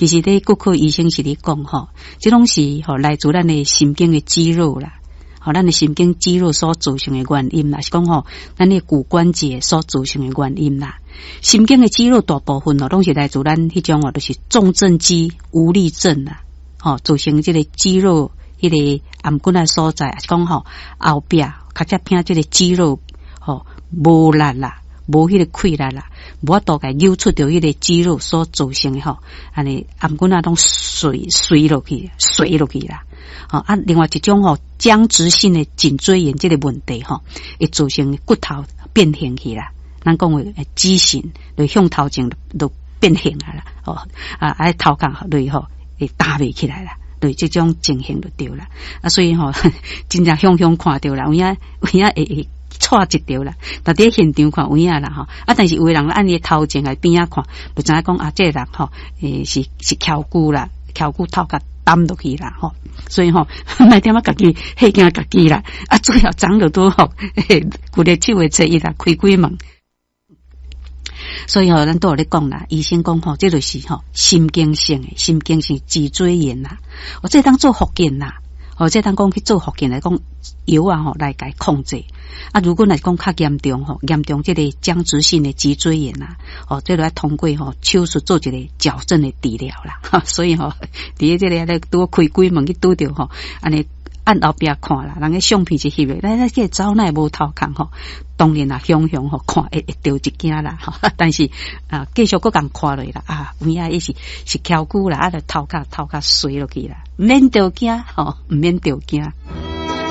其实咧骨科医生是咧讲吼，这拢是吼来自咱的神经的肌肉啦，吼咱的神经肌肉所造成的原因啦，是讲吼咱的骨关节所造成的原因啦。神经的肌肉大部分吼拢是来自咱迄种就是重症肌无力症啦，吼造成这个肌肉迄个颔骨的所在，是讲吼后壁较只偏这个肌肉吼无力啦。无迄个溃力啦，无法度个扭出着迄个肌肉所造成的吼，安尼颔骨啊拢碎落去啦。啊，另外一种吼僵直性的颈椎炎这个问题吼，会造成骨头变形去啦。咱讲为畸形，就向头前都变形啦。头壳对吼会搭袂起来啦。对，这种情形就对啦。啊，所以吼，真正向看到啦，有影会错一条啦，但伫现场看有影啦吼，啊，但是有的人按你头前来边仔看，就知影讲啊，这个人吼，是翘骨啦，翘骨头壳担落去啦吼，所以吼，卖点啊家己吓惊家己啦，啊，最后长了都吼，骨力手会切伊啦，开鬼门。所以吼，咱都有咧讲啦，医生讲吼，这就是吼神经性脊椎炎啦，我这当做福建啦。这当讲去做福建来讲药啊吼来甲伊控制啊，如果来讲较严重吼，严重这个僵直性的脊椎炎啊，这就要通过吼手术做一个矫正的治疗啦。所以吼，伫这个咧拄开鬼门去拄着吼，安尼按后壁看啦，人个相片是翕的，咱这走乃无头壳吼，当然啦，雄吼看会着一惊啦，但是继续搁共看落啦啊，有影伊是翘骨啦，啊，头壳碎落去啦，免着惊吼，毋免着惊。